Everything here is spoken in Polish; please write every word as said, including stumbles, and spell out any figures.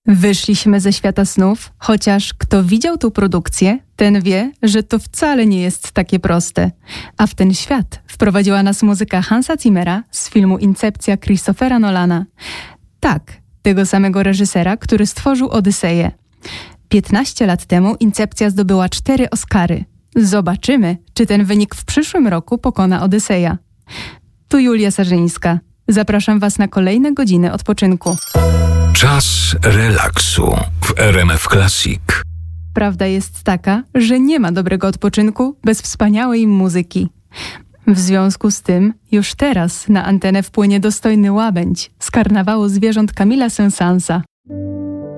Wyszliśmy ze świata snów, chociaż kto widział tą produkcję, ten wie, że to wcale nie jest takie proste. A w ten świat wprowadziła nas muzyka Hansa Zimmera z filmu Incepcja Christophera Nolana. Tak, tego samego reżysera, który stworzył Odyseję. piętnaście lat temu Incepcja zdobyła cztery Oscary. Zobaczymy, czy ten wynik w przyszłym roku pokona Odyseja. Tu Julia Sarzyńska. Zapraszam Was na kolejne godziny odpoczynku. Czas relaksu w R M F Classic. Prawda jest taka, że nie ma dobrego odpoczynku bez wspaniałej muzyki. W związku z tym już teraz na antenę wpłynie dostojny łabędź z karnawału zwierząt Camille'a Saint-Saënsa.